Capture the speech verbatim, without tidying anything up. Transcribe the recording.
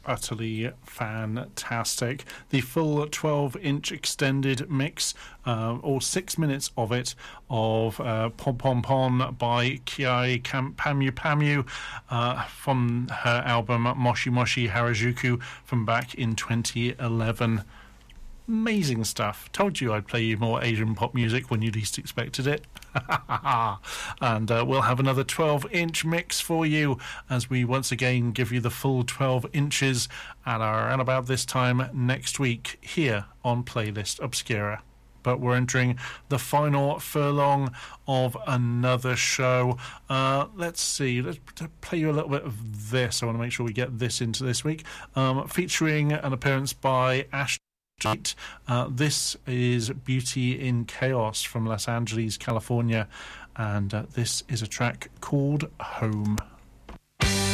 utterly fantastic. The full twelve-inch extended mix, uh, or six minutes of it, of uh, Pom Pom Pom by Kiai Pamu Pamu uh, from her album Moshi Moshi Harajuku from back in twenty eleven. Amazing stuff. Told you I'd play you more Asian pop music when you least expected it. And uh, we'll have another twelve-inch mix for you as we once again give you the full twelve inches at around about this time next week here on Playlist Obscura. But we're entering the final furlong of another show. Uh, let's see. Let's play you a little bit of this. I want to make sure we get this into this week. Um, featuring an appearance by Ash. Uh, this is Beauty in Chaos from Los Angeles, California, and uh, this is a track called Home.